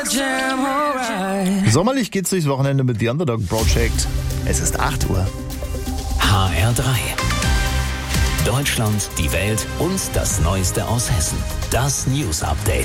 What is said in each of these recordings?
Sommerlich geht's durchs Wochenende mit The Underdog Project. Es ist 8 Uhr. HR3. Deutschland, die Welt und das Neueste aus Hessen. Das News Update.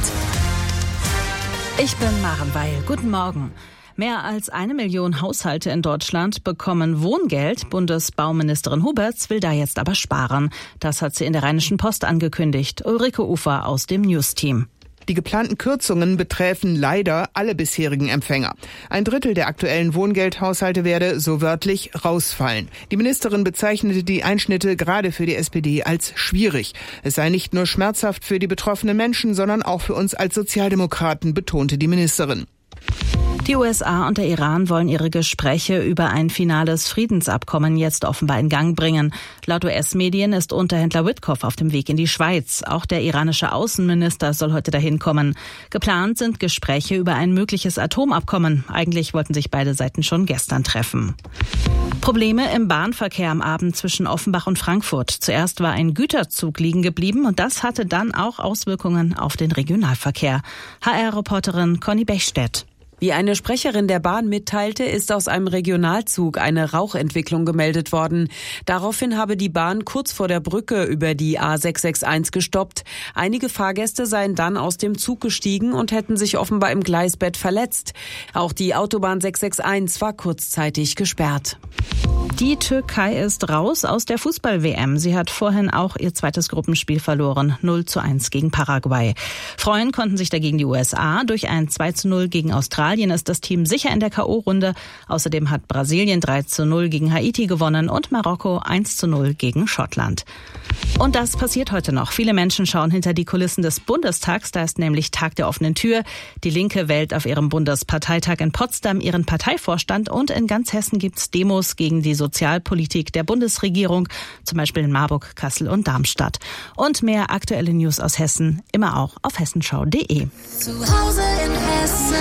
Ich bin Maren Weil. Guten Morgen. Mehr als 1 Million Haushalte in Deutschland bekommen Wohngeld. Bundesbauministerin Huberts will da jetzt aber sparen. Das hat sie in der Rheinischen Post angekündigt. Ulrike Ufer aus dem News-Team. Die geplanten Kürzungen betreffen leider alle bisherigen Empfänger. 1/3 der aktuellen Wohngeldhaushalte werde, so wörtlich, rausfallen. Die Ministerin bezeichnete die Einschnitte gerade für die SPD als schwierig. Es sei nicht nur schmerzhaft für die betroffenen Menschen, sondern auch für uns als Sozialdemokraten, betonte die Ministerin. Die USA und der Iran wollen ihre Gespräche über ein finales Friedensabkommen jetzt offenbar in Gang bringen. Laut US-Medien ist Unterhändler Witkoff auf dem Weg in die Schweiz. Auch der iranische Außenminister soll heute dahin kommen. Geplant sind Gespräche über ein mögliches Atomabkommen. Eigentlich wollten sich beide Seiten schon gestern treffen. Probleme im Bahnverkehr am Abend zwischen Offenbach und Frankfurt. Zuerst war ein Güterzug liegen geblieben und das hatte dann auch Auswirkungen auf den Regionalverkehr. HR-Reporterin Conny Bechstedt. Wie eine Sprecherin der Bahn mitteilte, ist aus einem Regionalzug eine Rauchentwicklung gemeldet worden. Daraufhin habe die Bahn kurz vor der Brücke über die A661 gestoppt. Einige Fahrgäste seien dann aus dem Zug gestiegen und hätten sich offenbar im Gleisbett verletzt. Auch die Autobahn 661 war kurzzeitig gesperrt. Die Türkei ist raus aus der Fußball-WM. Sie hat vorhin auch ihr zweites Gruppenspiel verloren. 0:1 gegen Paraguay. Freuen konnten sich dagegen die USA. Durch ein 2:0 gegen Australien ist das Team sicher in der K.O.-Runde. Außerdem hat Brasilien 3:0 gegen Haiti gewonnen und Marokko 1:0 gegen Schottland. Und das passiert heute noch. Viele Menschen schauen hinter die Kulissen des Bundestags. Da ist nämlich Tag der offenen Tür. Die Linke wählt auf ihrem Bundesparteitag in Potsdam ihren Parteivorstand. Und in ganz Hessen gibt's Demos gegen die Sozialpolitik der Bundesregierung. Zum Beispiel in Marburg, Kassel und Darmstadt. Und mehr aktuelle News aus Hessen immer auch auf hessenschau.de. Zu Hause in Hessen.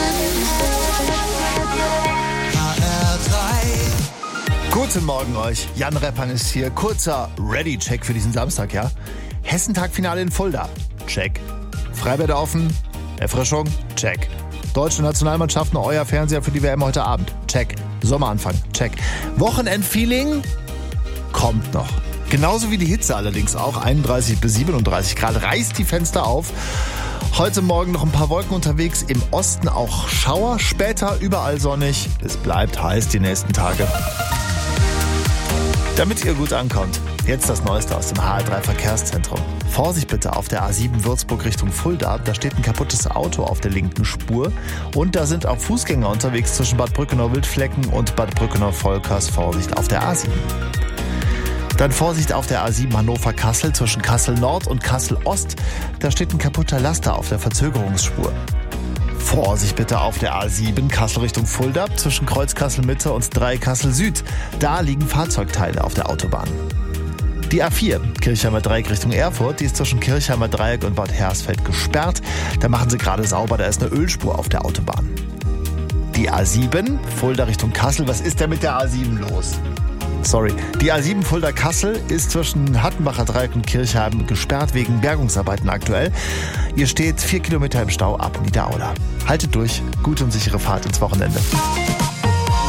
Guten Morgen euch. Jan Reppern ist hier. Kurzer Ready-Check für diesen Samstag, ja? Hessentag-Finale in Fulda. Check. Freibäder offen. Erfrischung. Check. Deutsche Nationalmannschaften, euer Fernseher für die WM heute Abend. Check. Sommeranfang. Check. Wochenendfeeling kommt noch. Genauso wie die Hitze allerdings auch. 31 bis 37 Grad. Reißt die Fenster auf. Heute Morgen noch ein paar Wolken unterwegs. Im Osten auch Schauer. Später überall sonnig. Es bleibt heiß die nächsten Tage. Damit ihr gut ankommt, jetzt das Neueste aus dem HR3 Verkehrszentrum. Vorsicht bitte auf der A7 Würzburg Richtung Fulda. Da steht ein kaputtes Auto auf der linken Spur. Und da sind auch Fußgänger unterwegs zwischen Bad Brückenau-Wildflecken und Bad Brückenau-Volkers. Vorsicht auf der A7. Dann Vorsicht auf der A7 Hannover-Kassel zwischen Kassel-Nord und Kassel-Ost. Da steht ein kaputter Laster auf der Verzögerungsspur. Vorsicht bitte auf der A7 Kassel Richtung Fulda zwischen Kreuz Kassel-Mitte und 3 Kassel-Süd. Da liegen Fahrzeugteile auf der Autobahn. Die A4 Kirchheimer Dreieck Richtung Erfurt, die ist zwischen Kirchheimer Dreieck und Bad Hersfeld gesperrt. Da machen sie gerade sauber, da ist eine Ölspur auf der Autobahn. Die A7 Fulda Richtung Kassel, was ist denn mit der A7 los? Die A7 Fulda-Kassel ist zwischen Hattenbacher Dreieck und Kirchheim gesperrt wegen Bergungsarbeiten aktuell. Ihr steht 4 Kilometer im Stau ab Niederaula. Haltet durch, gute und sichere Fahrt ins Wochenende.